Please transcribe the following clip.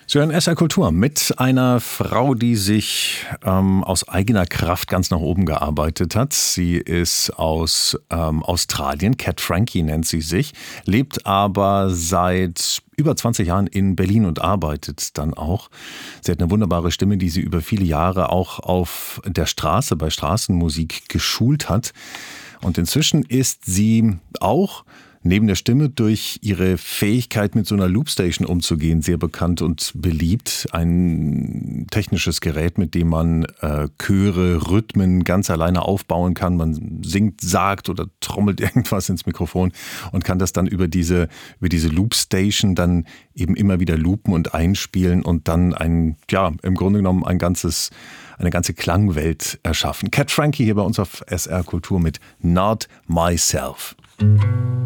Sie hören SR Kultur mit einer Frau, die sich aus eigener Kraft ganz nach oben gearbeitet hat. Sie ist aus Australien, Cat Frankie nennt sie sich, lebt aber seit über 20 Jahren in Berlin und arbeitet dann auch. Sie hat eine wunderbare Stimme, die sie über viele Jahre auch auf der Straße bei Straßenmusik geschult hat. Und inzwischen ist sie auch neben der Stimme durch ihre Fähigkeit, mit so einer Loopstation umzugehen, sehr bekannt und beliebt. Ein technisches Gerät, mit dem man Chöre, Rhythmen ganz alleine aufbauen kann. Man singt, sagt oder trommelt irgendwas ins Mikrofon und kann das dann über diese Loopstation dann eben immer wieder loopen und einspielen und dann im Grunde genommen eine ganze Klangwelt erschaffen. Cat Frankie hier bei uns auf SR Kultur mit Not Myself.